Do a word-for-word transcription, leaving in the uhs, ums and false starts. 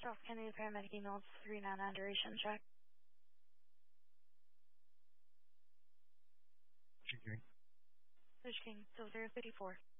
Charles Kennedy, paramedic emails three nine nine duration check. Checking. Fish King, zero zero fifty-four.